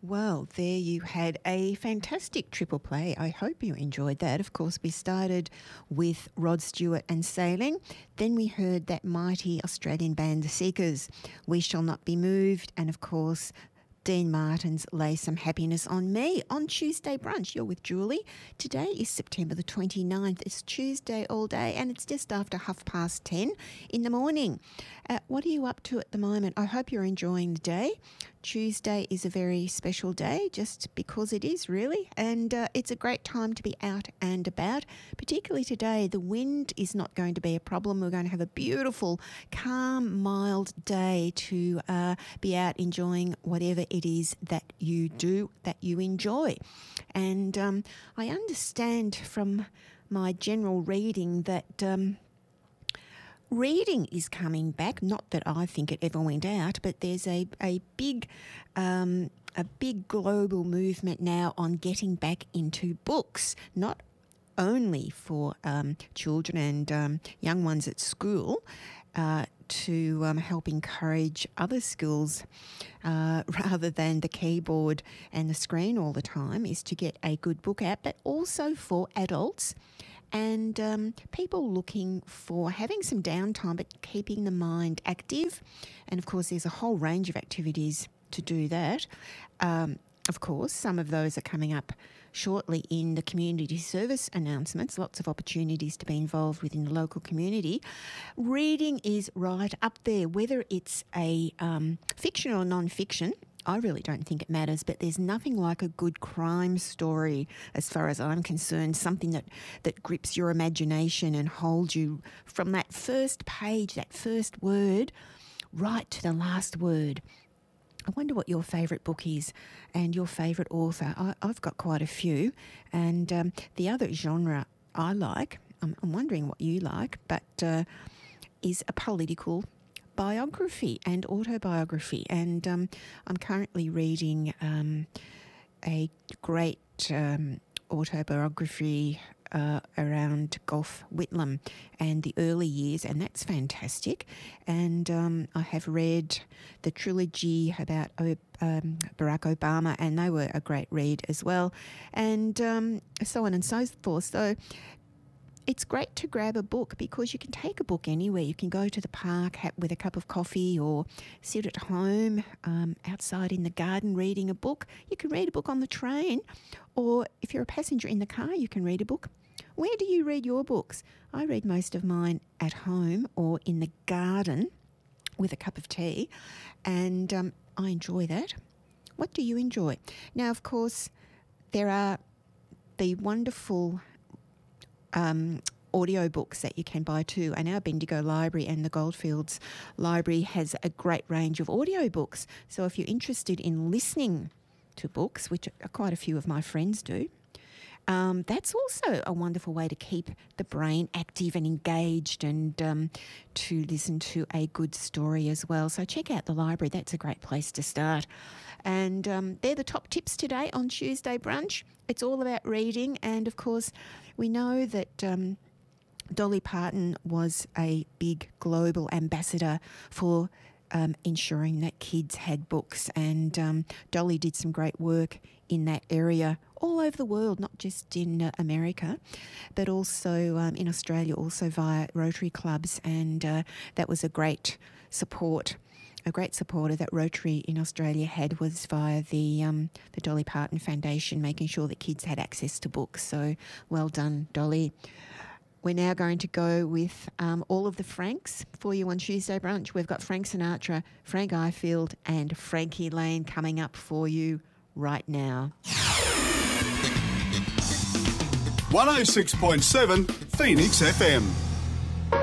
Well, there you had a fantastic triple play. I hope you enjoyed that. Of course, we started with Rod Stewart and Sailing. Then we heard that mighty Australian band, The Seekers, We Shall Not Be Moved. And of course, Dean Martin's Lay Some Happiness on Me on Tuesday Brunch. You're with Julie. Today is September the 29th. It's Tuesday all day and it's just after 10:30 in the morning. What are you up to at the moment? I hope you're enjoying the day. Tuesday is a very special day just because it is really, and it's a great time to be out and about, particularly today. The wind is not going to be a problem. We're going to have a beautiful, calm, mild day to be out enjoying whatever it is that you do, that you enjoy. And I understand from my general reading that reading is coming back. Not that I think it ever went out, but there's a big global movement now on getting back into books, not only for children and young ones at school, to help encourage other skills rather than the keyboard and the screen all the time, is to get a good book out, but also for adults and people looking for having some downtime but keeping the mind active. And of course, there's a whole range of activities to do that. Of course, some of those are coming up shortly in the community service announcements, lots of opportunities to be involved within the local community. Reading is right up there, whether it's a fiction or non-fiction. I really don't think it matters, but there's nothing like a good crime story as far as I'm concerned, something that grips your imagination and holds you from that first page, that first word, right to the last word. I wonder what your favourite book is and your favourite author. I've got quite a few, and the other genre I like, I'm wondering what you like, but is a political biography and autobiography. And I'm currently reading a great autobiography around Gough Whitlam and the early years, and that's fantastic. And I have read the trilogy about Barack Obama, and they were a great read as well, and so on and so forth. So it's great to grab a book because you can take a book anywhere. You can go to the park with a cup of coffee or sit at home outside in the garden reading a book. You can read a book on the train, or if you're a passenger in the car, you can read a book. Where do you read your books? I read most of mine at home or in the garden with a cup of tea, and I enjoy that. What do you enjoy? Now, of course, there are the wonderful audio books that you can buy too, and our Bendigo Library and the Goldfields Library has a great range of audio books. So if you're interested in listening to books, which quite a few of my friends do, that's also a wonderful way to keep the brain active and engaged, and to listen to a good story as well. So check out the library. That's a great place to start. And they're the top tips today on Tuesday Brunch. It's all about reading. And, of course, we know that Dolly Parton was a big global ambassador for ensuring that kids had books. And Dolly did some great work in that area all over the world, not just in America, but also in Australia, also via Rotary clubs. And that was a great support. A great supporter that Rotary in Australia had was via the Dolly Parton Foundation, making sure that kids had access to books. So well done, Dolly. We're now going to go with all of the Franks for you on Tuesday Brunch. We've got Frank Sinatra, Frank Ifield and Frankie Lane coming up for you right now. 106.7 Phoenix FM.